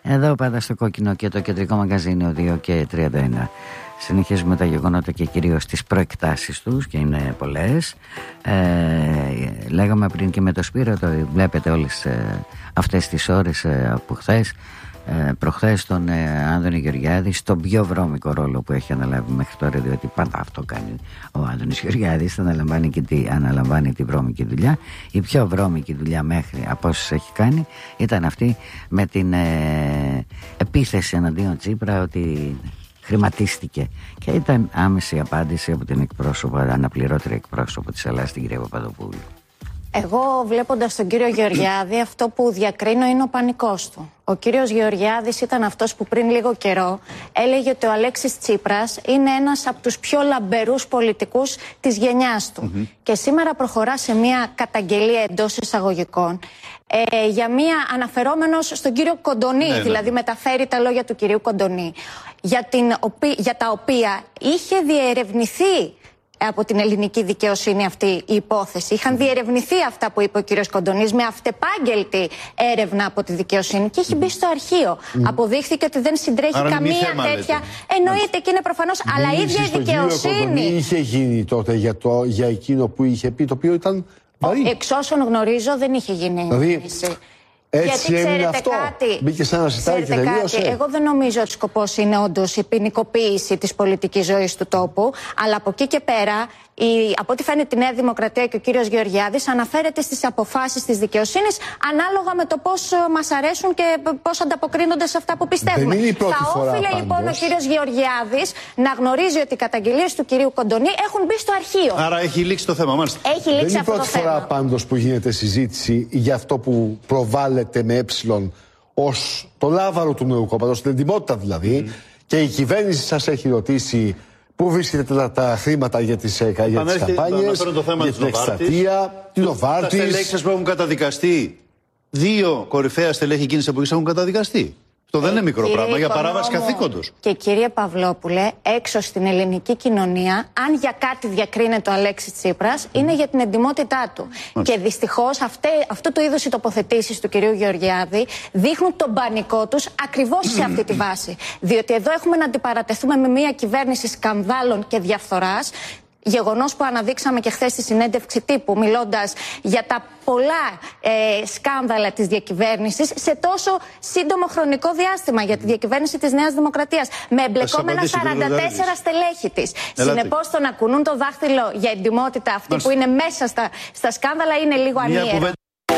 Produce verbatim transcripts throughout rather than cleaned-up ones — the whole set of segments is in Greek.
Εδώ πάντα στο Κόκκινο και το κεντρικό μαγκαζίνιο δύο και τριάντα ένα. Συνεχίζουμε τα γεγονότα και κυρίως τις προεκτάσεις τους, και είναι πολλές. ε, Λέγαμε πριν και με το Σπύρο, το βλέπετε όλες ε, αυτές τις ώρες ε, από χθες, ε, προχθές, τον ε, Άδωνη Γεωργιάδη στον πιο βρώμικο ρόλο που έχει αναλάβει μέχρι τώρα, διότι πάντα αυτό κάνει ο Άδωνης Γεωργιάδης, αναλαμβάνει, και τη, αναλαμβάνει τη βρώμικη δουλειά. Η πιο βρώμικη δουλειά μέχρι από όσες έχει κάνει ήταν αυτή με την ε, επίθεση εναντίον Τσίπρα ότι χρηματίστηκε, και ήταν άμεση απάντηση από την εκπρόσωπο, αναπληρώτρια εκπρόσωπο της Ελλάδας, την κυρία Παπαδοπούλου. Εγώ, βλέποντας τον κύριο Γεωργιάδη, αυτό που διακρίνω είναι ο πανικός του. Ο κύριος Γεωργιάδης ήταν αυτός που πριν λίγο καιρό έλεγε ότι ο Αλέξης Τσίπρας είναι ένας από τους πιο λαμπερούς πολιτικούς της γενιάς του. Mm-hmm. Και σήμερα προχωρά σε μια καταγγελία εντός εισαγωγικών ε, για μια, αναφερόμενος στον κύριο Κοντονή, ναι, δηλαδή ναι. μεταφέρει τα λόγια του κυρίου Κοντονή, για, την, για τα οποία είχε διερευνηθεί από την ελληνική δικαιοσύνη αυτή η υπόθεση. Είχαν διερευνηθεί αυτά που είπε ο κύριος Κοντονής με αυτεπάγγελτη έρευνα από τη δικαιοσύνη και έχει μπει στο αρχείο. Mm. Αποδείχθηκε ότι δεν συντρέχει άρα καμία θέμα, τέτοια. Λέτε. Εννοείται και είναι προφανώς, αλλά η ίδια η δικαιοσύνη. Είχε γίνει τότε για, το, για εκείνο που είχε πει, το οποίο ήταν βαρύ. Εξ όσων γνωρίζω δεν είχε γίνει δηλαδή, έτσι γιατί ξέρετε αυτό. Κάτι, μπήκε σε ένα σιτάκι και τελείωσε. Κάτι, εγώ δεν νομίζω ότι σκοπός είναι όντως η ποινικοποίηση της πολιτικής ζωής του τόπου, αλλά από εκεί και πέρα, η, από ό,τι φαίνεται η Νέα Δημοκρατία και ο κύριος Γεωργιάδης αναφέρεται στις αποφάσεις της δικαιοσύνης ανάλογα με το πώς μας αρέσουν και πώς ανταποκρίνονται σε αυτά που πιστεύουμε. Θα όφιλε λοιπόν ο κύριος Γεωργιάδης να γνωρίζει ότι οι καταγγελίες του κυρίου Κοντονή έχουν μπει στο αρχείο. Άρα έχει λήξει το θέμα, μάλιστα. Έχει λήξει δεν αυτό είναι η πρώτη φορά πάντως που γίνεται συζήτηση για αυτό που προβάλλεται με έψιλον ως το λάβαρο του νέου κόμματος, την εντιμότητα δηλαδή, mm. και η κυβέρνηση σας έχει ρωτήσει πού βρίσκεται τα, τα χρήματα για τις, για τις καμπάνιες, για την εκστρατεία, την Νοβάρτης. Τα στελέχη σας που έχουν καταδικαστεί, δύο κορυφαία στελέχη εκείνης της εποχής έχουν καταδικαστεί. Αυτό δεν είναι μικρό κύριε πράγμα, για παράβαση καθήκοντος. Και κύριε Παυλόπουλε, έξω στην ελληνική κοινωνία, αν για κάτι διακρίνεται ο Αλέξης Τσίπρας, mm. είναι για την εντιμότητά του. Mm. Και δυστυχώς αυτού του είδους οι τοποθετήσεις του κυρίου Γεωργιάδη δείχνουν τον πανικό τους ακριβώς σε αυτή τη βάση. Διότι εδώ έχουμε να αντιπαρατεθούμε με μια κυβέρνηση σκανδάλων και διαφθοράς. Γεγονός που αναδείξαμε και χθες στη συνέντευξη τύπου, μιλώντας για τα πολλά ε, σκάνδαλα της διακυβέρνησης σε τόσο σύντομο χρονικό διάστημα για τη διακυβέρνηση της Νέας Δημοκρατίας, με εμπλεκόμενα σαράντα τέσσερα στελέχη της. Συνεπώς, το να κουνούν το δάχτυλο για εντιμότητα αυτοί Μάλιστα. που είναι μέσα στα, στα σκάνδαλα είναι λίγο ανίερα.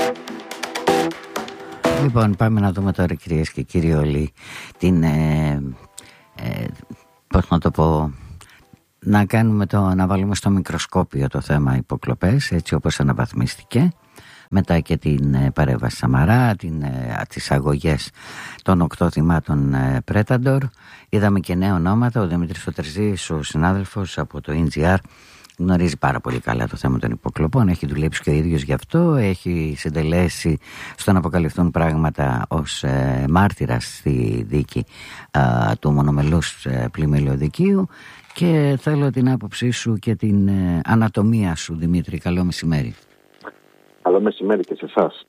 Λοιπόν, πάμε να δούμε τώρα, κυρίες και κύριοι όλοι, την ε, ε, πώς να το πω, να κάνουμε το, να βάλουμε στο μικροσκόπιο το θέμα υποκλοπές, έτσι όπως αναβαθμίστηκε μετά και την ε, παρέμβαση Σαμαρά, την, ε, τις αγωγές των οκτώ θυμάτων ε, Πρέταντορ. Είδαμε και νέα ονόματα. Ο Δημήτρης Οτερζής, ο συνάδελφος από το ι τζι αρ, γνωρίζει πάρα πολύ καλά το θέμα των υποκλοπών, έχει δουλέψει και ο ίδιος γι' αυτό, έχει συντελέσει στο να αποκαλυφθούν πράγματα ως ε, μάρτυρας στη δίκη ε, του μονομελούς ε, πλημμυλιοδικείου. Και θέλω την άποψή σου και την ε, ανατομία σου, Δημήτρη. Καλό μεσημέρι. Καλό μεσημέρι και σε εσάς.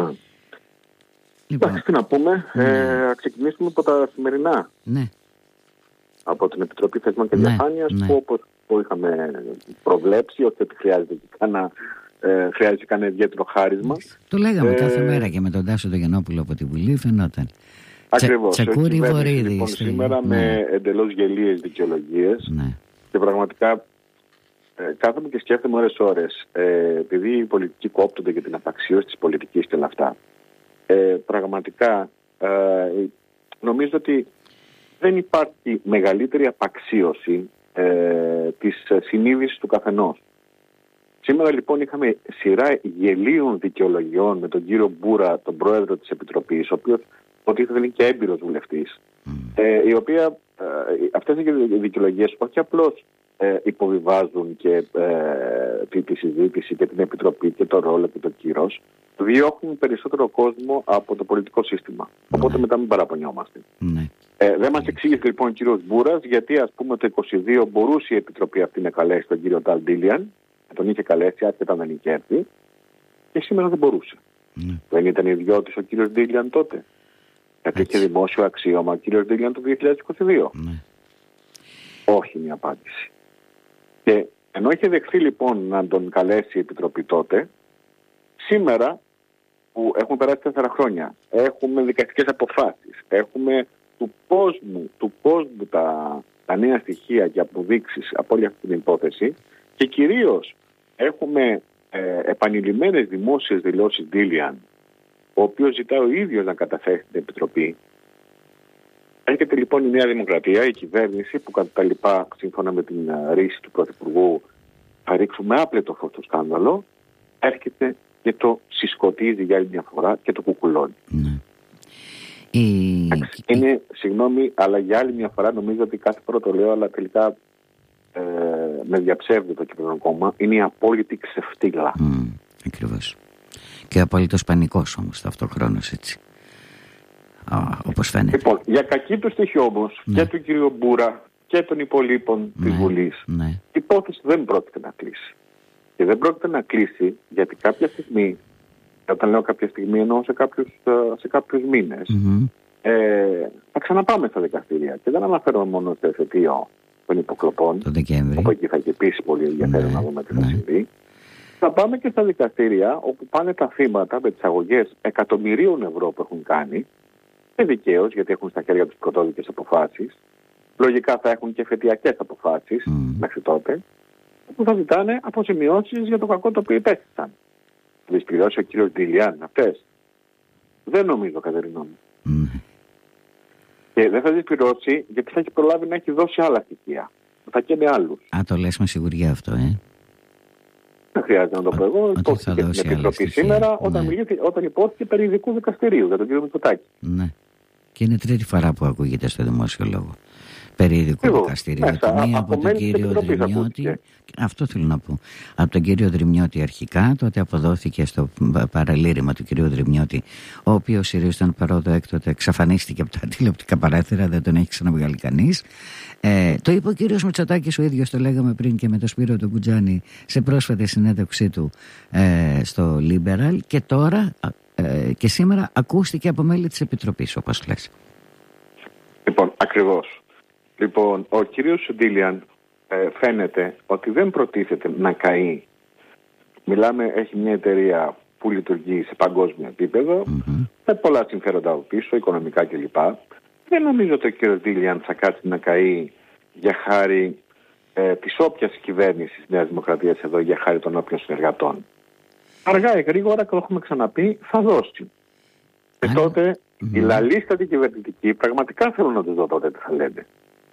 Λοιπόν, εντάξει, τι να πούμε. Ναι. Ε, ξεκινήσουμε από τα σημερινά. Ναι. Από την Επιτροπή Θεσμών και Διαφάνειας, ναι, που όπως που είχαμε προβλέψει, ότι χρειάζεται κανένα ε, χρειάζεται κανένα ιδιαίτερο χάρισμα. Το λέγαμε ε, κάθε μέρα και με τον Τάσο τον Γιαννόπουλο από την Βουλή, φαινόταν. Ακριβώς. Τσεκούρι Βορύδη. Λοιπόν, στη... σήμερα ναι. με εντελώς γελίες δικαιολογίες, ναι, και πραγματικά ε, κάθομαι και σκέφτομαι ώρες ώρες, ε, επειδή οι πολιτικοί κόπτονται για την απαξίωση της πολιτικής και όλα αυτά. Ε, πραγματικά ε, νομίζω ότι δεν υπάρχει μεγαλύτερη απαξίωση ε, της συνείδησης του καθενός. Σήμερα λοιπόν είχαμε σειρά γελίων δικαιολογιών με τον κύριο Μπούρα, τον πρόεδρο της Επιτροπής, ο οποίος ότι είναι και έμπειρος βουλευτής, mm. ε, η οποία ε, αυτές οι δικαιολογίες όχι απλώς ε, υποβιβάζουν και ε, τη, τη συζήτηση και την Επιτροπή και το ρόλο και το κύρος, διώχνουν περισσότερο κόσμο από το πολιτικό σύστημα. Mm. Οπότε μετά μην παραπονιόμαστε. Mm. Ε, δεν μας εξήγησε λοιπόν ο κύριος Μπούρας γιατί, ας πούμε, το είκοσι δύο μπορούσε η Επιτροπή αυτή να καλέσει τον κύριο Νταλντίλιαν, τον είχε καλέσει άσχετα να είχε έρθει, και σήμερα δεν μπορούσε. Mm. Δεν ήταν ιδιώτης ο κύριος Ντίλιαν τότε? Γιατί είχε δημόσιο αξίωμα ο κύριος Ντίλιαν το δύο χιλιάδες είκοσι δύο. Ναι. Όχι μια απάντηση. Και ενώ είχε δεχθεί λοιπόν να τον καλέσει η Επιτροπή τότε, σήμερα που έχουν περάσει τέσσερα χρόνια, έχουμε δικαστικές αποφάσεις, έχουμε του κόσμου, του κόσμου τα, τα νέα στοιχεία και αποδείξεις από όλη αυτή την υπόθεση και κυρίως έχουμε ε, επανειλημμένες δημόσιες δηλώσεις Ντίλιαν, ο οποίος ζητάει ο ίδιος να καταθέσει την Επιτροπή. Έρχεται λοιπόν η Νέα Δημοκρατία, η κυβέρνηση που κατά τα λοιπά, σύμφωνα με την ρίση του Πρωθυπουργού, θα ρίξουμε άπλετο φως στο σκάνδαλο, έρχεται και το συσκοτίζει για άλλη μια φορά και το κουκουλώνει. Ναι. Η... Είναι, συγγνώμη, αλλά για άλλη μια φορά νομίζω ότι κάθε φορά το λέω, αλλά τελικά ε, με διαψεύδει το Κυπριακό Κόμμα, είναι η απόλυτη ξεφτύλα. Mm, ακριβώς. Και απόλυτος πανικός όμως ταυτοχρόνως, έτσι. Α, όπως φαίνεται. Λοιπόν, για κακή του τύχη όμως, ναι, και του κ. Μπούρα και των υπολείπων, ναι, της Βουλής, ναι, η υπόθεση δεν πρόκειται να κλείσει. Και δεν πρόκειται να κλείσει γιατί κάποια στιγμή, όταν λέω κάποια στιγμή εννοώ σε κάποιους, σε κάποιους μήνες, mm-hmm. ε, θα ξαναπάμε στα δικαστήρια. Και δεν αναφέρομαι μόνο στο εφετείο των υποκλοπών, το Δεκέμβρη, όπου εκεί θα έχει επίσης πολύ ενδιαφέρον, ναι, να δούμε τι θα, ναι, συμβεί. Θα πάμε και στα δικαστήρια όπου πάνε τα θύματα με τις αγωγές εκατομμυρίων ευρώ που έχουν κάνει, και δικαίως γιατί έχουν στα χέρια τους πρωτόδικες αποφάσεις. Λογικά θα έχουν και εφετειακές αποφάσεις mm. μέχρι τότε, που θα ζητάνε αποζημιώσεις για το κακό το οποίο υπέστησαν. Θα τις πληρώσει ο κύριος Ντίλιαν αυτές? Δεν νομίζω, Κατερινό μου. Mm. Και δεν θα τις πληρώσει γιατί θα έχει προλάβει να έχει δώσει άλλα στοιχεία. Θα καίνε άλλους. Α, το λες με σιγουριά αυτό, ε. Δεν χρειάζεται να το πω εγώ. Υπόθηκε στην Επιτροπή σήμερα, ναι, όταν, μιλήθηκε, όταν υπόθηκε περί ειδικού δικαστηρίου για τον κύριο Μητσοτάκη. Ναι. Και είναι τρίτη φορά που ακούγεται στο δημόσιο λόγο. Περί ειδικού δικαστηρίου. Μία από τον κύριο Δρυμιώτη. Αυτό θέλω να πω. Από τον κύριο Δρυμιώτη αρχικά, τότε αποδόθηκε στο παραλήρημα του κυρίου Δρυμιώτη, ο οποίος κυρίως ήταν παρόδο έκτοτε, εξαφανίστηκε από τα τηλεοπτικά παράθυρα, δεν τον έχει ξαναβγάλει κανείς. Ε, το είπε ο κύριος Μητσοτάκης ο ίδιος, το λέγαμε πριν και με τον Σπύρο τον Κουτζάνη σε πρόσφατη συνέντευξή του ε, στο Liberal, και τώρα ε, και σήμερα ακούστηκε από μέλη της Επιτροπής, όπως λες. Λοιπόν, ακριβώς. Λοιπόν, ο κύριος Ντίλιαν ε, φαίνεται ότι δεν προτίθεται να καεί. Μιλάμε, έχει μια εταιρεία που λειτουργεί σε παγκόσμιο επίπεδο, mm-hmm. με πολλά συμφέροντα από πίσω, οικονομικά κλπ. Δεν νομίζω ότι ο κύριος Ντίλιαν θα κάτσει να καεί για χάρη ε, της όποιας κυβέρνησης της Νέας Δημοκρατίας εδώ, για χάρη των όποιων συνεργατών. Αργά ή γρήγορα, και το έχουμε ξαναπεί, θα δώσει. Και mm-hmm. τότε mm-hmm. η λαλίστατη κυβερνητική, πραγματικά θέλω να τους δω τότε τι θα λένε.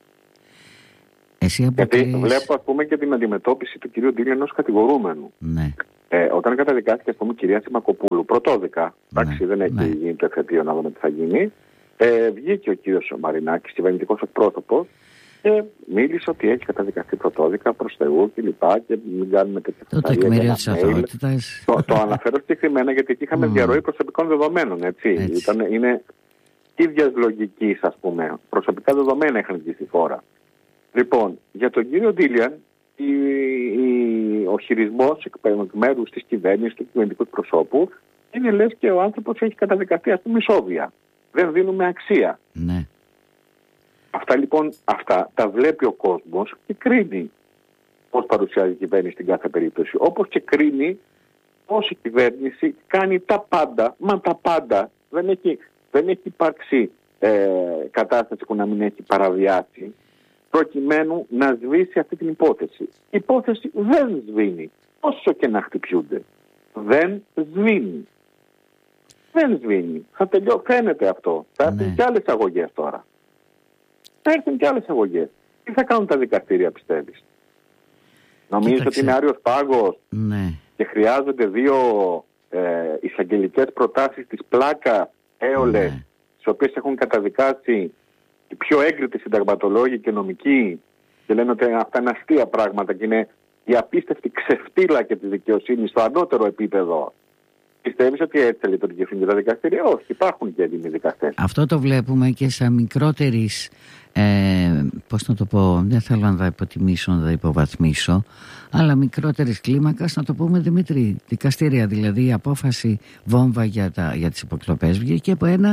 Εσύ Γιατί βλέπω, ας πούμε, και την αντιμετώπιση του κυρίου Ντίλιαν ως κατηγορούμενου. Ναι. Ε, όταν καταδικάστηκε, ας πούμε, η κυρία Σιμακοπούλου, πρωτόδικα, εντάξει, ναι, δεν έχει ναι. γίνει το εφετείο, να δούμε τι θα γίνει, ε, βγήκε ο κύριος Μαρινάκης, κυβερνητικός εκπρόσωπος, και μίλησε ότι έχει καταδικαστεί πρωτόδικα προς Θεού και λοιπά, και μην κάνουμε τέτοια φασαρία. Το τεκμήριο της αθωότητας. Το, το αναφέρω συγκεκριμένα γιατί εκεί είχαμε mm. διαρροή προσωπικών δεδομένων, έτσι. έτσι. Ήταν, είναι ίδιας λογικής, ας πούμε. Προσωπικά δεδομένα είχαν βγει στη φόρα. Λοιπόν, για τον κύριο Ντίλιαν, η, η, ο χειρισμός εκ μέρους της κυβέρνησης, του κυβερνητικού προσώπου, είναι λες και ο άνθρωπος έχει καταδικαστεί, ας πούμε, ισόβια. Δεν δίνουμε αξία. Ναι. Αυτά λοιπόν, αυτά τα βλέπει ο κόσμος και κρίνει πώς παρουσιάζει η κυβέρνηση στην κάθε περίπτωση. Όπως και κρίνει πώς η κυβέρνηση κάνει τα πάντα, μα τα πάντα. Δεν έχει, δεν έχει υπάρξει ε, κατάσταση που να μην έχει παραβιάσει, προκειμένου να σβήσει αυτή την υπόθεση. Η υπόθεση δεν σβήνει, όσο και να χτυπιούνται. Δεν σβήνει. Δεν σβήνει. Θα τελειώ, φαίνεται αυτό. Θα έρθουν ναι. και άλλες αγωγές τώρα. Θα έρθουν και άλλες αγωγές. Τι θα κάνουν τα δικαστήρια, πιστεύεις? Νομίζω ότι είναι άριος πάγος ναι. και χρειάζονται δύο ε, εισαγγελικές προτάσεις της πλάκα έολες, ναι. τις οποίες έχουν καταδικάσει οι πιο έγκριτοι συνταγματολόγοι και νομικοί, και λένε ότι αυτά είναι αστεία πράγματα και είναι η απίστευτη ξεφτύλα και τη δικαιοσύνη στο ανώτερο επίπεδο. Πιστεύεις ότι έτσι θα λειτουργήσουν και τα δικαστήρια? Όχι, υπάρχουν και έντιμοι δικαστές. Αυτό το βλέπουμε και σαν μικρότερης, ε, πώς να το πω, δεν θέλω να τα υποτιμήσω, να τα υποβαθμίσω, αλλά μικρότερης κλίμακας, να το πούμε, Δημήτρη, δικαστήρια. Δηλαδή η απόφαση βόμβα για, τα, για τις υποκλοπές βγήκε από ένα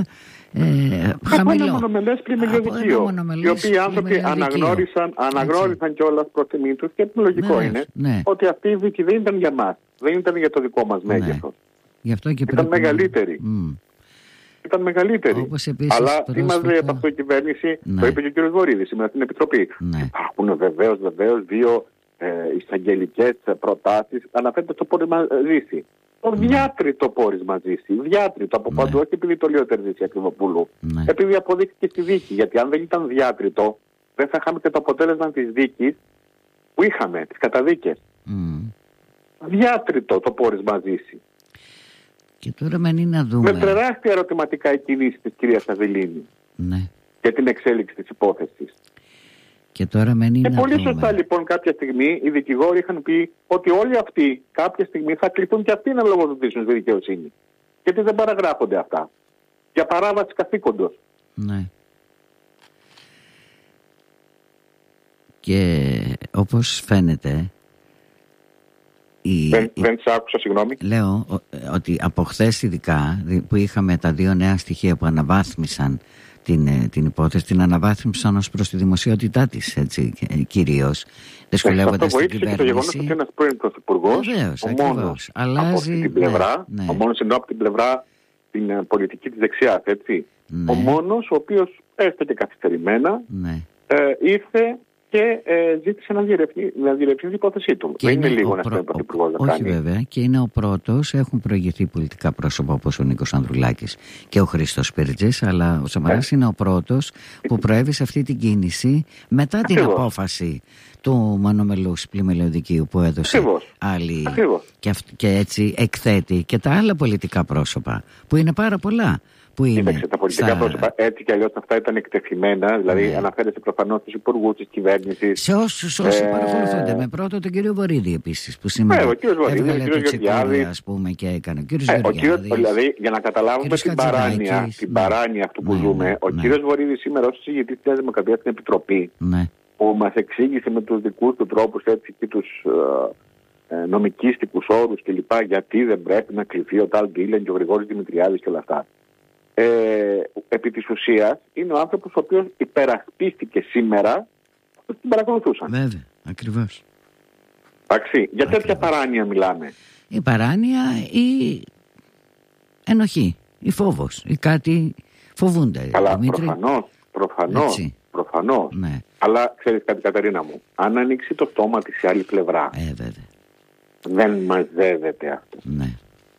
Ε, από ένα μονομελές πλημελιωδικείο. Οι οποίοι άνθρωποι αναγνώρισαν, αναγνώρισαν κιόλας προς τιμή τους, και λογικό ναι, είναι ναι. ότι αυτή η δίκη δεν ήταν για μας. Δεν ήταν για το δικό μας μέγεθος. Ναι. Γι' και ήταν πρέπει... μεγαλύτερη. Mm. Ήταν μεγαλύτερη. Αλλά τι μας λέει από αυτό η κυβέρνηση, ναι. Το είπε και ο κ. Βορίδης σήμερα στην Επιτροπή. Ναι. Υπάρχουν βεβαίως, βεβαίως δύο ε, εισαγγελικές προτάσεις. Αναφέρεται στο πόρισμα Ζήση. Το ναι. διάτριτο πόρισμα Ζήση. Διάτριτο από ναι. παντού, όχι επειδή το λέει ο Τερζής Ακριβοπούλου. Ναι. Επειδή αποδείχθηκε στη δίκη. Γιατί αν δεν ήταν διάτριτο, δεν θα είχαμε και το αποτέλεσμα της δίκης που είχαμε, τις καταδίκες. Mm. Διάτριτο το πόρισμα Ζήση. Και τώρα μένει να δούμε. Με τεράστια ερωτηματικά η κίνηση της κυρίας Αβελίνη. Ναι. Για την εξέλιξη της υπόθεσης. Και τώρα μένει και να πολύ δούμε. σωστά λοιπόν κάποια στιγμή οι δικηγόροι είχαν πει ότι όλοι αυτοί κάποια στιγμή θα κληθούν και αυτοί να λογοδοτήσουν στη δικαιοσύνη. Γιατί δεν παραγράφονται αυτά. Για παράβαση καθήκοντος. Ναι. Και όπως φαίνεται... Η... Δεν, δεν σ' άκουσα, συγγνώμη. Λέω ότι από χθες ειδικά που είχαμε τα δύο νέα στοιχεία που αναβάθμισαν την, την υπόθεση, την αναβάθμισαν ως προς τη δημοσιότητά της, έτσι, κυρίως, δυσκολεύοντας την κυβέρνηση. Και το γεγονός ότι ένας πρώην πρωθυπουργός, ο μόνος αλλάζει, από την πλευρά, ναι, ναι. ο μόνος εννοώ από την πλευρά την πολιτική της δεξιάς, έτσι. Ναι. Ο μόνος ο οποίος έστω και καθυστερημένα ναι. ε, ήρθε και ε, ζήτησε να διερευνήσει την υπόθεσή του. Και δεν είναι, είναι λίγο να στέλνει πρωθυπουργός να όχι κάνει. Βέβαια, και είναι ο πρώτος, έχουν προηγηθεί πολιτικά πρόσωπα όπως ο Νίκος Ανδρουλάκης και ο Χρήστος Πυρτζής, αλλά ο Σαμαράς ε. είναι ο πρώτος που προέβησε αυτή την κίνηση μετά την Ακριβώς. απόφαση του μονομελούς πλημελιωδικείου που έδωσε Ακριβώς. άλλη και, αυ... και έτσι εκθέτει και τα άλλα πολιτικά πρόσωπα που είναι πάρα πολλά. Κοίταξε, τα πολιτικά στα... πρόσωπα έτσι κι αλλιώς αυτά ήταν εκτεθειμένα, δηλαδή ναι. αναφέρεται προφανώς στους υπουργούς της κυβέρνησης. Σε όσους όσοι ε... παρακολουθούνται, με πρώτο τον κύριο Βορίδη επίσης, που σήμερα ε, ο κύριος Βορίδη, έβγαλε ο κύριος το τσεκούρι, ας πούμε, και έκανε. Ο κύριος ε, Γεωργιάδης. Δηλαδή, για να καταλάβουμε την παράνοια, την ναι. παράνοια αυτού που ναι, ζούμε, ναι, ο ναι. κύριος Βορίδης σήμερα ως συζητητής της Δημοκρατίας στην Επιτροπή, ναι. που μας εξήγησε με τους δικούς του τρόπους έτσι και τους ε, νομικίστικους όρους κλπ. Γιατί δεν πρέπει να κληθεί ο Τάλ Γκίλεν και ο Γρηγόρης Δημητριάδης και όλα αυτά. Ε, επί της ουσίας είναι ο άνθρωπος ο οποίος υπερασπίστηκε σήμερα ότι την παρακολουθούσαν. Βέβαια, ακριβώς. Εντάξει, για τέτοια παράνοια μιλάμε. Η παράνοια ή ενοχή, ή φόβος, ή κάτι φοβούνται. Αλλά προφανώς, προφανώς, προφανώς. Ναι. Αλλά ξέρεις κάτι, Κατερίνα μου, αν ανοίξει το στόμα της σε άλλη πλευρά, ε, βέβαια. δεν μαζεύεται αυτό. Ναι.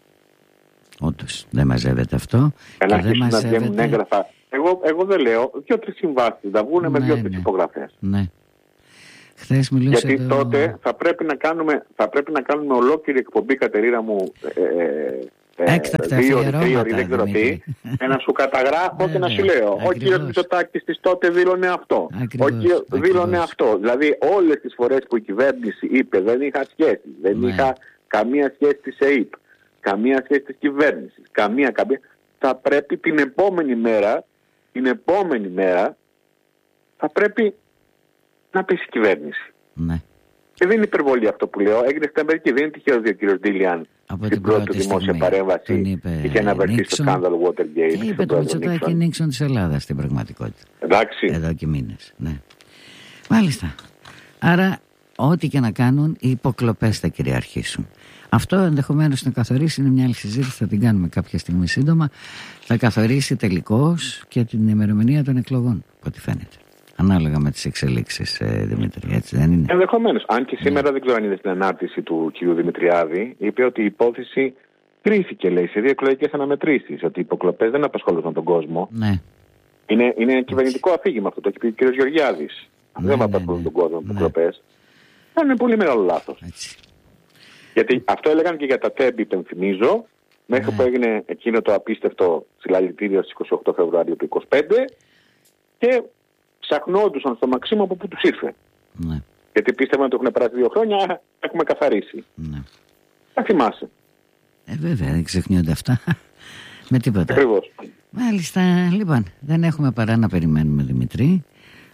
Όντως, δεν μαζεύεται αυτό. Ένα και δεν μαζεύεται... έγγραφα. Εγώ, εγώ δεν λέω, δύο-τρεις συμβάσεις θα βγουν ναι, με δύο-τρεις ναι. υπογραφές. Ναι. Χθες μιλούσε Γιατί το... τότε θα πρέπει να κάνουμε, θα πρέπει να κάνουμε ολόκληρη εκπομπή, Κατερίνα μου, ε, έκτακτα δύο ώρες, τρία ώρες, δεν ξέρω τι, και να σου καταγράφω και να σου λέω, ο κύριος Μητσοτάκης της τότε δήλωνε αυτό, ακριβώς, ο κύριος δήλωνε αυτό. Δηλαδή όλες τις φορές που η κυβέρνηση είπε δεν είχα σχέση, δεν ναι. είχα καμία σχέση της ΕΥΠ, καμία σχέση της κυβέρνησης, καμία, καμία, θα πρέπει την επόμενη μέρα, την επόμενη μέρα, θα πρέπει να πέσει η κυβέρνηση. Ναι. Και δεν είναι υπερβολή αυτό που λέω. Έγινε στην Αμερική. Δεν είναι τυχαίο ότι ο κύριος Ντίλιαν στην πρώτη δημόσια παρέμβαση είχε αναβερθεί στο σκάνδαλο Watergate. Και είπε το Μητσοτάκη Νίξον της Ελλάδας στην πραγματικότητα. Εντάξει. Εδώ και μήνες. Ναι. Μάλιστα. Άρα, ό,τι και να κάνουν, οι υποκλοπές θα κυριαρχήσουν. Αυτό ενδεχομένως να καθορίσει, είναι μια άλλη συζήτηση, θα την κάνουμε κάποια στιγμή σύντομα. Θα καθορίσει τελικώς και την ημερομηνία των εκλογών, από ό,τι φαίνεται. Ανάλογα με τις εξελίξεις, ε, Δημήτρη, έτσι δεν είναι? Ενδεχομένως. Αν και σήμερα yeah. δεν ξέρω αν είδε στην ανάρτηση του κ. Δημητριάδη, είπε ότι η υπόθεση κρίθηκε, λέει, σε δύο εκλογικές αναμετρήσεις. Ότι οι υποκλοπές δεν απασχολούσαν τον κόσμο. Ναι. Είναι, είναι κυβερνητικό αφήγημα αυτό, το έχει πει ο κ. Γεωργιάδης. Ναι, δεν ναι, απασχολούν ναι, τον κόσμο οι ναι. υποκλοπές. Θα είναι πολύ μεγάλο λάθος. Έτσι. Γιατί αυτό έλεγαν και για τα τέμπη, υπενθυμίζω, μέχρι ναι. που έγινε εκείνο το απίστευτο συλλαλητήριο στις είκοσι οκτώ Φεβρουαρίου του είκοσι πέντε και ψαχνόντουσαν στο Μαξίμου από πού τους ήρθε. Ναι. Γιατί πίστευαν ότι έχουν περάσει δύο χρόνια, έχουμε καθαρίσει. Ναι. Θα θυμάσαι. Ε, βέβαια, δεν ξεχνιόνται αυτά. Με τίποτα. Ακριβώς. Μάλιστα, λοιπόν, δεν έχουμε παρά να περιμένουμε, Δημητρή.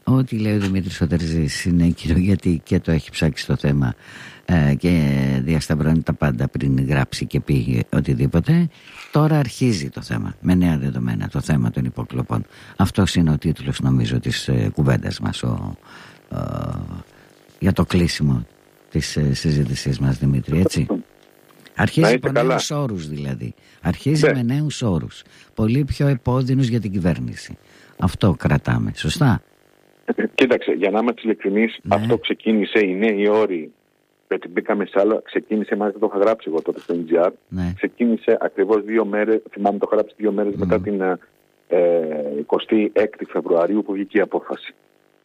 ό,τι λέει ο Δημήτρης ο Τερζής είναι κύριο, γιατί και το έχει ψάξει το θέμα ε, και διασταυρώνει τα πάντα πριν γράψει και πει οτιδήποτε. Τώρα αρχίζει το θέμα με νέα δεδομένα, το θέμα των υποκλοπών. Αυτός είναι ο τίτλος, νομίζω, της ε, κουβέντας μας ο, ε, για το κλείσιμο της ε, συζήτησής μας, Δημήτρη, έτσι. Αρχίζει με νέους όρους, δηλαδή. Αρχίζει ναι. με νέους όρους. Πολύ πιο επώδυνους για την κυβέρνηση. Αυτό κρατάμε, σωστά. Κοίταξε, για να είμαι ειλικρινής, ναι. αυτό ξεκίνησε, οι νέοι όροι, γιατί μπήκαμε σε άλλο, ξεκίνησε, μάλιστα το είχα γράψει εγώ τότε στο εν τζι αρ, ναι. ξεκίνησε ακριβώς δύο μέρες, θυμάμαι το γράψει δύο μέρες mm. μετά την ε, εικοστή έκτη Φεβρουαρίου που βγήκε η απόφαση.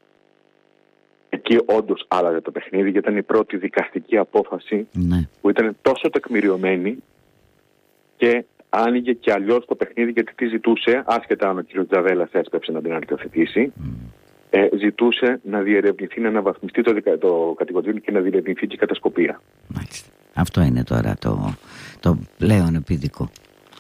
Εκεί όντως άλλαζε το παιχνίδι, γιατί ήταν η πρώτη δικαστική απόφαση ναι. που ήταν τόσο τεκμηριωμένη και άνοιγε και αλλιώς το παιχνίδι, γιατί τι ζητούσε, άσχετα αν ο κ. Τζαβέλας έσπευσε να την αρχιοθετήσει, mm. ε, ζητούσε να διερευνηθεί, να αναβαθμιστεί το, δικα... το κατηγορείο και να διερευνηθεί και η κατασκοπία. Μάλιστα. Αυτό είναι τώρα το, το πλέον επίδικο.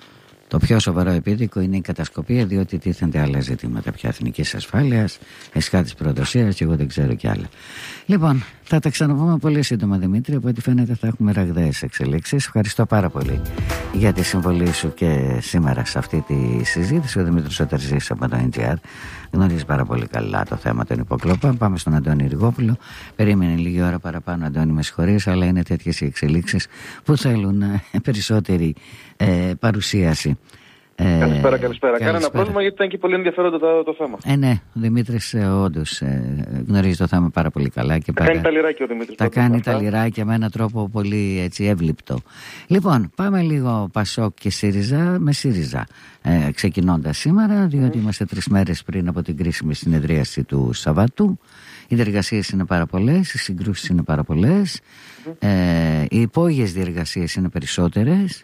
Το πιο σοβαρό επίδικο είναι η κατασκοπία, διότι τίθενται άλλα ζητήματα πια εθνικής ασφάλειας, εσχάτης προδοσίας και εγώ δεν ξέρω κι άλλα. Λοιπόν, θα τα ξαναπούμε πολύ σύντομα, Δημήτρη. Από ό,τι φαίνεται θα έχουμε ραγδαίες εξελίξεις. Ευχαριστώ πάρα πολύ για τη συμβολή σου και σήμερα σε αυτή τη συζήτηση. Ο Δημήτρης ο Τερζής από το εν τζι αρ γνωρίζει πάρα πολύ καλά το θέμα των υποκλοπών. Πάμε στον Αντώνη Ριγόπουλο. Περίμενε λίγη ώρα παραπάνω, Αντώνη, με συγχωρείς, αλλά είναι τέτοιες οι εξελίξεις που θέλουν περισσότερη ε, παρουσίαση. Ε, καλησπέρα, καλησπέρα. Κάνα ένα πρόβλημα, γιατί ήταν και πολύ ενδιαφέροντα το, το θέμα. Ε, ναι, ο Δημήτρης ε, όντως ε, γνωρίζει το θέμα πάρα πολύ καλά. Και τα πάρα... κάνει τα λιράκια ο Δημήτρης. Τα κάνει τα λιράκια με έναν τρόπο πολύ έτσι εύληπτο. Λοιπόν, πάμε λίγο Πασόκ και ΣΥΡΙΖΑ με ΣΥΡΙΖΑ. Ε, ξεκινώντας σήμερα, διότι mm. είμαστε τρεις μέρες πριν από την κρίσιμη συνεδρίαση του Σαββάτου. Οι διεργασίες είναι πάρα πολλές, οι συγκρούσεις είναι πάρα πολλές, mm. ε, οι υπόγειες διεργασίες είναι περισσότερες.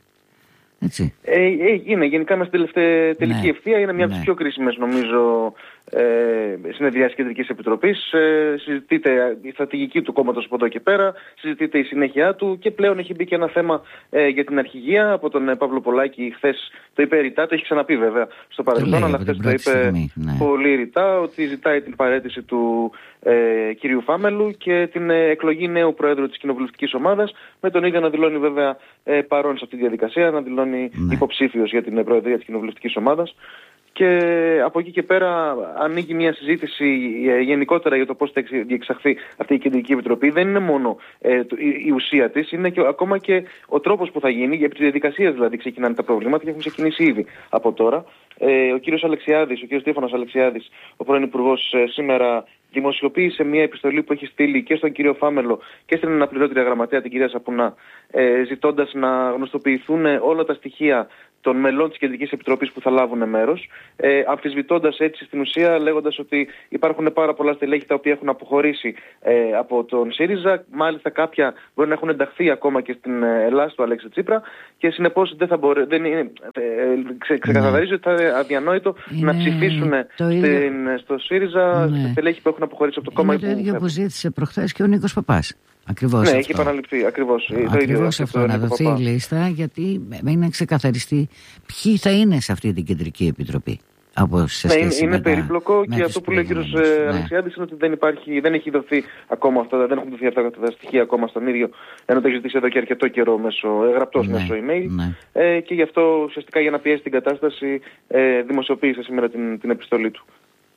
Έτσι. Ε, ε, είναι γενικά με στην τελευταία τελική ναι. ευθεία. Είναι μια από ναι. τις πιο κρίσιμες, νομίζω, ε, συνεδριάσεις Κεντρικής Επιτροπής. Ε, συζητείται η στρατηγική του κόμματος από εδώ και πέρα, συζητείται η συνέχεια του και πλέον έχει μπει και ένα θέμα ε, για την αρχηγία από τον ε, Παύλο Πολάκη. Χθες το είπε ρητά, το έχει ξαναπεί βέβαια στο παρελθόν, αλλά χθες το είπε στιγμή, ναι. πολύ ρητά, ότι ζητάει την παραίτηση του ε, κυρίου Φάμελου και την ε, εκλογή νέου Προέδρου της Κοινοβουλευτικής Ομάδας, με τον ίδιο να δηλώνει βέβαια ε, παρόν σε αυτή τη διαδικασία, να δηλώνει ναι. υποψήφιος για την Προεδρία της Κοινοβουλευτικής Ομάδας. Και από εκεί και πέρα ανοίγει μια συζήτηση γενικότερα για το πώς θα διεξαχθεί αυτή η Κεντρική Επιτροπή. Δεν είναι μόνο ε, η ουσία της, είναι και, ακόμα και ο τρόπος που θα γίνει. Επί της διαδικασίας δηλαδή ξεκινάνε τα προβλήματα και έχουν ξεκινήσει ήδη από τώρα. Ε, ο κύριος Αλεξιάδης, ο κύριος Στέφανος Αλεξιάδης, ο πρώην Υπουργός, ε, σήμερα δημοσιοποίησε μια επιστολή που έχει στείλει και στον κύριο Φάμελο και στην αναπληρώτρια γραμματέα, την κυρία Σαπουνά, ε, ζητώντας να γνωστοποιηθούν όλα τα στοιχεία των μελών της Κεντρικής Επιτροπής που θα λάβουν μέρος, ε, αμφισβητώντας έτσι στην ουσία, λέγοντας ότι υπάρχουν πάρα πολλά στελέχη τα οποία έχουν αποχωρήσει ε, από τον ΣΥΡΙΖΑ, μάλιστα κάποια μπορεί να έχουν ενταχθεί ακόμα και στην Ελλάδα του Αλέξη Τσίπρα, και συνεπώς δεν θα μπορεί, δεν είναι, ε, ξε, ξεκαθαρίζει ότι θα είναι αδιανόητο είναι να ψηφίσουν στην, στο ΣΥΡΙΖΑ ναι. στελέχη που έχουν αποχωρήσει από το κόμμα. Είναι το ίδιο που ζήτησε προχθές και ο Νίκος Παπάς. Ακριβώς ναι, αυτό. έχει επαναληφθεί. Ακριβώς, ακριβώς αυτό, αυτό να δοθεί η λίστα, γιατί είναι ξεκαθαριστεί ποιοι θα είναι σε αυτή την Κεντρική Επιτροπή. Από σε ναι, είναι, είναι περίπλοκο και αυτό που λέει ο κ. Ναι. Αλεξιάδης είναι ότι δεν, υπάρχει, δεν έχει δοθεί ακόμα αυτά, δεν έχουν δοθεί αυτά τα στοιχεία ακόμα στον ίδιο, ενώ το έχει ζητήσει εδώ και αρκετό καιρό μέσω, γραπτός ναι, μέσω email. Ναι. Ε, και γι' αυτό ουσιαστικά για να πιέσει την κατάσταση ε, δημοσιοποίησε σήμερα την, την επιστολή του.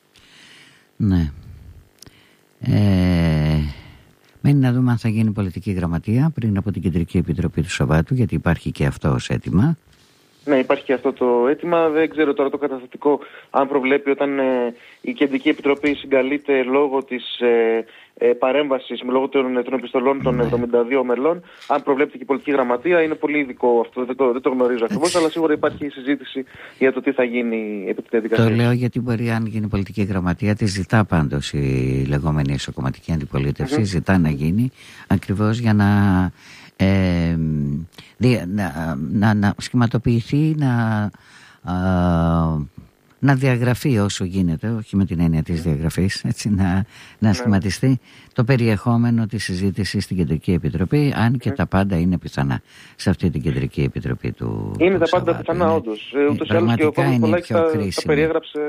Ναι. Ε... Μένει να δούμε αν θα γίνει πολιτική γραμματεία πριν από την Κεντρική Επιτροπή του Σαββάτου, γιατί υπάρχει και αυτό ως αίτημα. Ναι, υπάρχει και αυτό το αίτημα. Δεν ξέρω τώρα το καταστατικό αν προβλέπει όταν ε, η Κεντρική Επιτροπή συγκαλείται λόγω της ε, ε, παρέμβασης, λόγω των, των επιστολών των ναι. εβδομήντα δύο μελών, αν προβλέπεται και η πολιτική γραμματεία. Είναι πολύ ειδικό αυτό, δεν το, δεν το γνωρίζω ακριβώς, αλλά σίγουρα υπάρχει συζήτηση για το τι θα γίνει επί τη διαδικασία. Το λέω γιατί μπορεί, αν γίνει πολιτική γραμματεία, τη ζητά πάντως η λεγόμενη ισοκομματική αντιπολίτευση, mm-hmm. ζητά να γίνει ακριβώς για να. Ε, να, να, να σχηματοποιηθεί, να, α, να διαγραφεί όσο γίνεται, όχι με την έννοια της διαγραφής, έτσι, να, να σχηματιστεί ναι. το περιεχόμενο της συζήτησης στην Κεντρική Επιτροπή, αν και mm. τα πάντα είναι πιθανά σε αυτή την Κεντρική Επιτροπή του Είναι του τα πάντα Σαββάτου. πιθανά όντως. Ούτως ή άλλως και ο Παύλος Πολάκης τα, τα περιέγραψε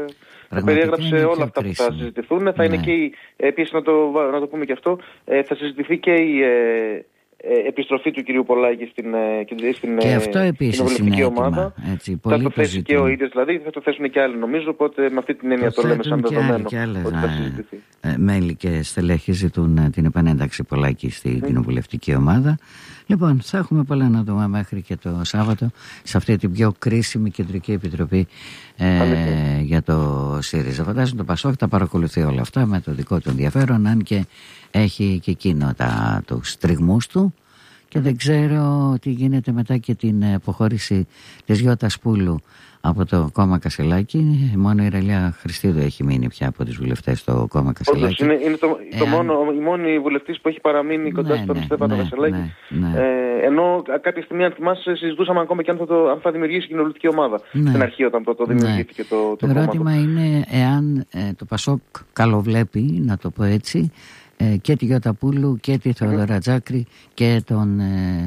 περιέγραψε όλα αυτά που θα συζητηθούν. Ναι. Θα είναι και η, επίσης να το, να το πούμε και αυτό, ε, θα συζητηθεί και η ε, ε, επιστροφή του κυρίου Πολάκη στην, ε, στην και αυτό επίσης είναι ομάδα. Έτσι, θα το θέσει και ο ίδιος, δηλαδή θα το θέσουν και άλλοι νομίζω, οπότε με αυτή την έννοια το, το λέμε σαν δεδομένο και άλλες, ότι θα συζητηθεί. Ε, μέλη και στελέχη ζητούν την επανένταξη Πολάκη στη mm. κοινοβουλευτική ομάδα. Λοιπόν, θα έχουμε πολλά να δούμε μέχρι και το Σάββατο σε αυτή την πιο κρίσιμη κεντρική επιτροπή ε, για το ΣΥΡΙΖΑ. Φαντάζομαι το Πασόκ τα παρακολουθεί όλα αυτά με το δικό του ενδιαφέρον, αν και έχει και εκείνο τα, τους τριγμούς του, και δεν ξέρω τι γίνεται μετά και την αποχώρηση της Γιώτα Πούλου από το κόμμα Κασελάκη. Μόνο η Ρελιά Χριστίδου έχει μείνει πια από τις βουλευτές στο κόμμα Κασελάκη. Είναι, είναι το, το Εάν... μόνο, η μόνη βουλευτής που έχει παραμείνει κοντά ναι, στον ναι, Στέφανο ναι, Κασελάκη. Ναι, ναι. Ε, ενώ κάποια στιγμή, αν θυμάσαι, συζητούσαμε ακόμα και αν θα, το, αν θα δημιουργήσει κοινοβουλευτική ομάδα. Ναι. Στην αρχή, όταν το, το δημιουργήθηκε ναι. το, το, το ερώτημα είναι εάν ε, το Πασόκ καλοβλέπει, να το πω έτσι, ε, και τη Γιώτα Πούλου και τη Θεοδώρα mm-hmm. Τζάκρη και τον...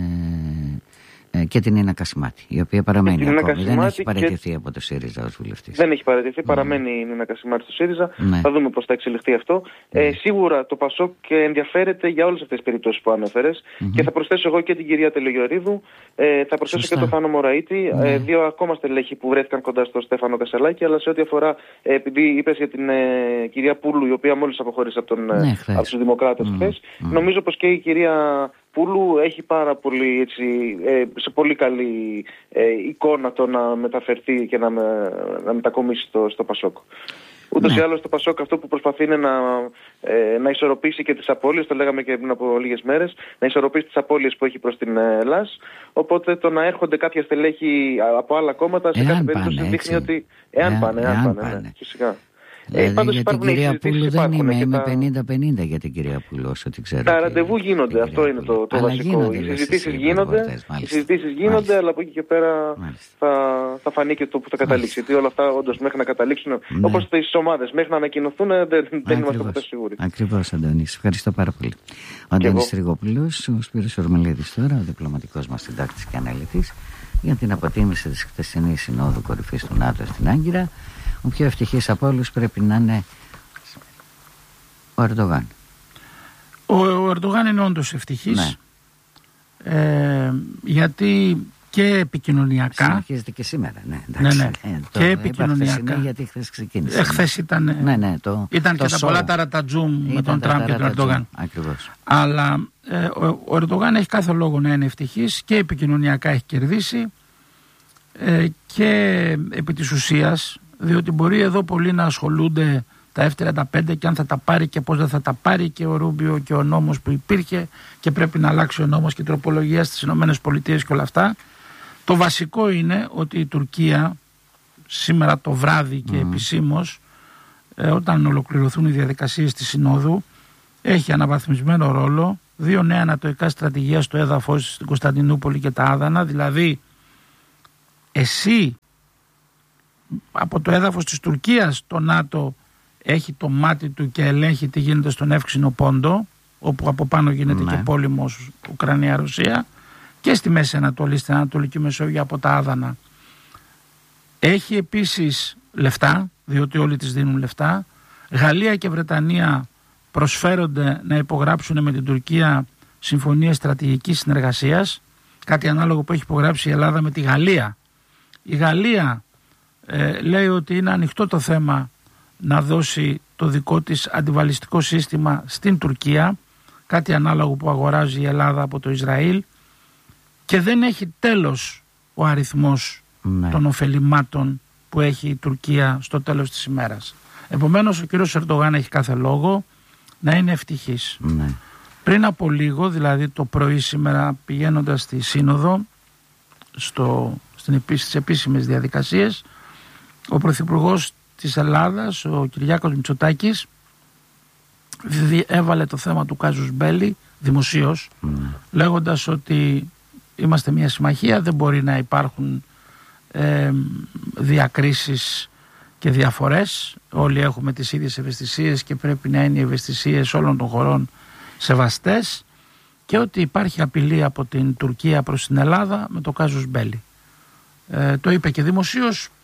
Ε, και την Νίνα Κασιμάτη, η οποία παραμένει ακόμη. Κασιμάτη δεν έχει παραιτηθεί και... από το ΣΥΡΙΖΑ ως βουλευτής. Δεν έχει παραιτηθεί, mm. παραμένει η Νίνα Κασιμάτη στο ΣΥΡΙΖΑ. Mm. Θα δούμε πώς θα εξελιχθεί αυτό. Mm. Ε, σίγουρα το ΠΑΣΟΚ ενδιαφέρεται για όλες αυτές τις περιπτώσεις που ανέφερες mm-hmm. και θα προσθέσω εγώ και την κυρία Τελογιορίδου, ε, θα προσθέσω Σωστά. και τον Θάνο Μωραήτη, mm. ε, δύο ακόμα στελέχη που βρέθηκαν κοντά στο Στέφανο Κασελάκη, αλλά σε ό,τι αφορά, ε, επειδή είπες για την ε, κυρία Πούλου, η οποία μόλις αποχώρησε από, τον, ναι, από τους Δημοκράτες mm. χθες, mm. νομίζω πως και η κυρία Πούλου έχει πάρα πολύ, έτσι, ε, σε πολύ καλή ε, εικόνα το να μεταφερθεί και να, με, να μετακομίσει στο, στο Πασόκ. Ούτως ή ναι. άλλως το Πασόκ αυτό που προσπαθεί είναι να, ε, να ισορροπήσει και τις απώλειες, το λέγαμε και πριν από λίγες μέρες, να ισορροπήσει τις απώλειες που έχει προς την ΕΛΑΣ. Οπότε το να έρχονται κάποια στελέχη από άλλα κόμματα σε κάθε περίπτωση δείχνει ότι εάν, εάν πάνε, εάν, εάν πάνε, πάνε. Ναι, φυσικά. Δηλαδή ε, για την κυρία Πούλου δεν είμαι, είμαι τα... πενήντα πενήντα για την κυρία Πούλου, όσο την ξέρω. Τα ραντεβού γίνονται, αυτό είναι το, το βασικό. Οι συζητήσεις γίνονται, οι συζητήσεις γίνονται, αλλά από εκεί και πέρα θα, θα φανεί και το που θα καταλήξει. Γιατί όλα αυτά όντως μέχρι να καταλήξουν, ναι. όπως τις ομάδες, μέχρι να ανακοινωθούν δεν, δεν είμαστε ποτέ σίγουροι. Ακριβώς, Αντώνη. Ευχαριστώ πάρα πολύ. Ο Αντώνης Τριγόπουλος, ο Σπύρος Ορμελίδης τώρα, ο διπλωματικός μας συντάκτης και αναλυτής, για την αποτίμηση της χθεσινής συνόδου κορυφής του ΝΑΤΟ στην Άγκυρα. Ο πιο ευτυχής από όλους πρέπει να είναι ο Ερντογάν. Ο, ο Ερντογάν είναι όντως ευτυχής, ναι. ε, γιατί και επικοινωνιακά... Συνεχίζεται και σήμερα, ναι. Εντάξει, ναι, ναι. Ε, το, και επικοινωνιακά. Γιατί χθες ξεκίνησε. Ε, χθες ήταν, ναι, ναι, το, ήταν το και τα πολλά ταρατατζούμ με τον Τραμπ και τον Ερντογάν. Ακριβώς. Αλλά ε, ο, ο Ερντογάν έχει κάθε λόγο να είναι ευτυχής και επικοινωνιακά έχει κερδίσει ε, και επί της ουσίας... διότι μπορεί εδώ πολλοί να ασχολούνται τα εφ τριάντα πέντε και αν θα τα πάρει και πώς δεν θα τα πάρει και ο Ρούμπιο και ο νόμος που υπήρχε και πρέπει να αλλάξει ο νόμος και η τροπολογία στις ΗΠΑ και όλα αυτά. Το βασικό είναι ότι η Τουρκία σήμερα το βράδυ και mm. επισήμως ε, όταν ολοκληρωθούν οι διαδικασίες της Συνόδου έχει αναβαθμισμένο ρόλο, δύο νέα ανατοϊκά στρατηγία στο έδαφος στην Κωνσταντινούπολη και τα Άδανα, δηλαδή εσύ από το έδαφος της Τουρκίας το ΝΑΤΟ έχει το μάτι του και ελέγχει τι γίνεται στον Εύξηνο Πόντο, όπου από πάνω γίνεται ναι. και πόλεμος Ουκρανία-Ρωσία, και στη Μέση Ανατολή, στην Ανατολική Μεσόγειο από τα Άδανα. Έχει επίσης λεφτά, διότι όλοι τις δίνουν λεφτά. Γαλλία και Βρετανία προσφέρονται να υπογράψουν με την Τουρκία συμφωνίες στρατηγικής συνεργασίας, κάτι ανάλογο που έχει υπογράψει η Ελλάδα με τη Γαλλία. Η Γαλλία Ε, λέει ότι είναι ανοιχτό το θέμα να δώσει το δικό της αντιβαλιστικό σύστημα στην Τουρκία, κάτι ανάλογο που αγοράζει η Ελλάδα από το Ισραήλ, και δεν έχει τέλος ο αριθμός ναι. των ωφελημάτων που έχει η Τουρκία στο τέλος της ημέρας. Επομένως ο κύριος Ερντογάν έχει κάθε λόγο να είναι ευτυχής. Ναι. Πριν από λίγο, δηλαδή το πρωί σήμερα, πηγαίνοντας στη Σύνοδο στο, στην, στις επίσημες διαδικασίες, ο Πρωθυπουργός της Ελλάδας, ο Κυριάκος Μητσοτάκης, έβαλε το θέμα του κάζους μπέλι δημοσίως, mm. λέγοντας ότι είμαστε μια συμμαχία, δεν μπορεί να υπάρχουν ε, διακρίσεις και διαφορές, όλοι έχουμε τις ίδιες ευαισθησίες και πρέπει να είναι οι ευαισθησίες όλων των χωρών σεβαστές, και ότι υπάρχει απειλή από την Τουρκία προς την Ελλάδα με το κάζους μπέλι. Ε, το είπε και δημοσίως.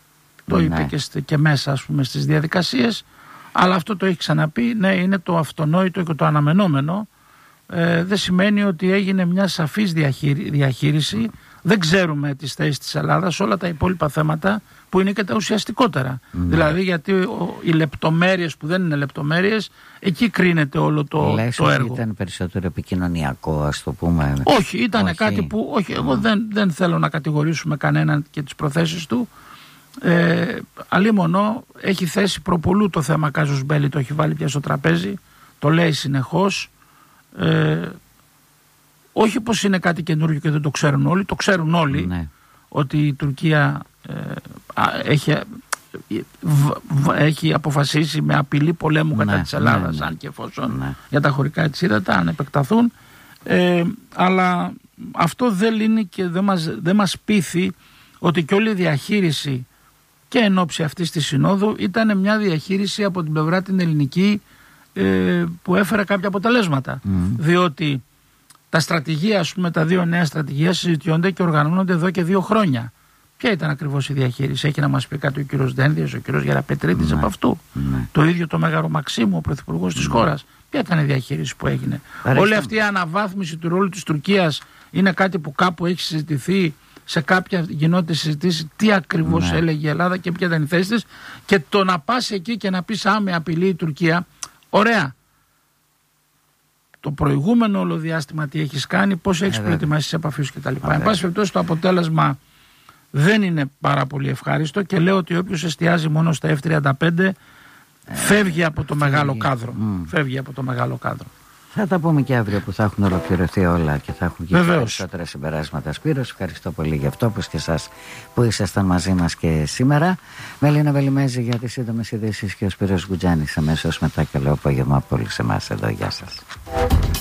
Το ναι. είπε και, στε, και μέσα, ας πούμε, στις διαδικασίες. Αλλά αυτό το έχει ξαναπεί. Ναι, είναι το αυτονόητο και το αναμενόμενο. Ε, δεν σημαίνει ότι έγινε μια σαφής διαχείρι, διαχείριση. Δεν ξέρουμε τις θέσεις της Ελλάδας, όλα τα υπόλοιπα θέματα που είναι και τα ουσιαστικότερα. Mm. Δηλαδή, γιατί ο, οι λεπτομέρειες που δεν είναι λεπτομέρειες, εκεί κρίνεται όλο το, Λες το έργο. Ήταν περισσότερο επικοινωνιακό, ας το πούμε. Όχι, ήταν όχι. κάτι που. Όχι, εγώ mm. δεν, δεν θέλω να κατηγορήσουμε κανέναν και τις προθέσεις του. Ε, αλίμονο έχει θέσει προπολού το θέμα Κάζους Μπέλι, το έχει βάλει πια στο τραπέζι, το λέει συνεχώς. Ε, όχι πως είναι κάτι καινούργιο και δεν το ξέρουν όλοι, το ξέρουν όλοι, ναι. ότι η Τουρκία ε, έχει, β, β, έχει αποφασίσει με απειλή πολέμου ναι, κατά της Ελλάδας, ναι, ναι. αν και εφόσον ναι. για τα χωρικά της ύδατα, αν επεκταθούν. Ε, αλλά αυτό δεν λύνει και δεν μας, δεν μας πείθει ότι και όλη η διαχείριση και εν ώψη αυτής της συνόδου ήταν μια διαχείριση από την πλευρά την ελληνική ε, που έφερε κάποια αποτελέσματα. Mm. Διότι τα στρατηγία, ας πούμε, τα δύο νέα στρατηγία συζητιώνται και οργανώνονται εδώ και δύο χρόνια. Ποια ήταν ακριβώς η διαχείριση? Έχει να μας πει κάτι ο κύριος Δένδιας, ο κύριος Γεραπετρίτης mm. από αυτού. Mm. Το ίδιο το Μέγαρο Μαξίμου, ο πρωθυπουργός mm. της χώρας. Ποια ήταν η διαχείριση που έγινε? Παρέχει. Όλη αυτή η αναβάθμιση του ρόλου της Τουρκίας είναι κάτι που κάπου έχει συζητηθεί, σε κάποια γινόταν συζητήσει τι ακριβώς ναι. έλεγε η Ελλάδα και ποια ήταν η θέση της, και το να πας εκεί και να πεις άμε απειλεί η Τουρκία, ωραία. Το προηγούμενο όλο διάστημα τι έχεις κάνει, πώς έχεις προετοιμάσει τις επαφές κτλ. Εν πάση περιπτώσει, το αποτέλεσμα δεν είναι πάρα πολύ ευχάριστο και λέω ότι όποιος εστιάζει μόνο στα εφ τριάντα πέντε ε, φεύγει από το φεύγει. μεγάλο κάδρο. Mm. Φεύγει από το μεγάλο κάδρο. Θα τα πούμε και αύριο που θα έχουν ολοκληρωθεί όλα και θα έχουν και περισσότερα συμπεράσματα. Σπύρος, ευχαριστώ πολύ για αυτό, όπως και εσάς που ήσασταν μαζί μας και σήμερα. Μελίνα Βελιμέζη για τις σύντομες ειδήσεις και ο Σπύρος Γκουτζάνης αμέσως μετά. Καλό απόγευμα από όλους εμάς εδώ. Γεια σας.